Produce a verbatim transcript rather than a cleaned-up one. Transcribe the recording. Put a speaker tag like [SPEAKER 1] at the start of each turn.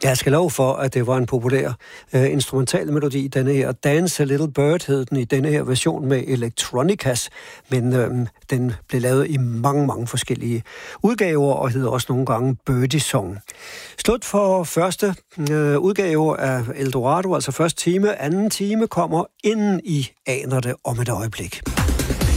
[SPEAKER 1] Jeg skal love for, at det var en populær uh, instrumental melodi, denne her. Dance a Little Bird hed den i denne her version med Electronicas, men uh, den blev lavet i mange, mange forskellige udgaver, og hedder også nogle gange Birdie Song. Slut for første uh, udgave af Eldorado, altså første time. Anden time kommer, inden I aner det om et øjeblik.